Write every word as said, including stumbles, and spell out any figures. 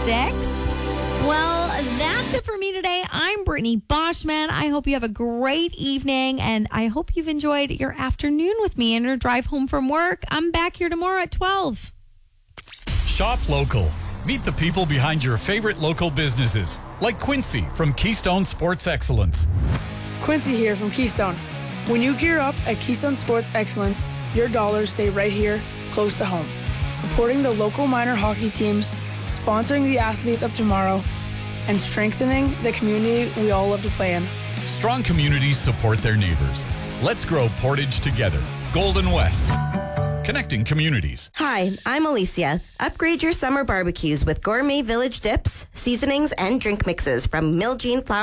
six. Well, that's it for me today. I'm Brittany Boschman. I hope you have a great evening, and I hope you've enjoyed your afternoon with me and your drive home from work. I'm back here tomorrow at twelve. Shop local. Meet the people behind your favorite local businesses, like Quincy from Keystone Sports Excellence. Quincy here from Keystone. When you gear up at Keystone Sports Excellence, your dollars stay right here, close to home. Supporting the local minor hockey teams, sponsoring the athletes of tomorrow, and strengthening the community we all love to play in. Strong communities support their neighbors. Let's grow Portage together. Golden West. Connecting communities. Hi, I'm Alicia. Upgrade your summer barbecues with gourmet village dips, seasonings, and drink mixes from Mill Jean Flour